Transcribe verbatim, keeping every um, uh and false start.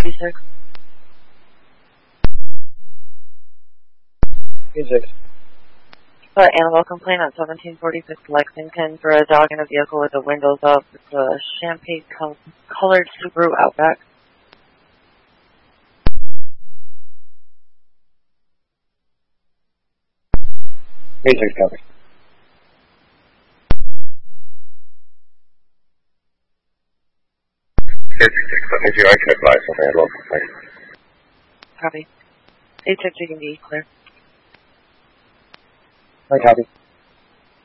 forty-six. Music. Uh, animal complaint on seventeen forty-six Lexington for a dog in a vehicle with the windows up. It's a champagne col colored Subaru Outback. Music covered. fifty-six, let me see, I can advise on that local complaint. Copy. eight six, you can be clear. I copy.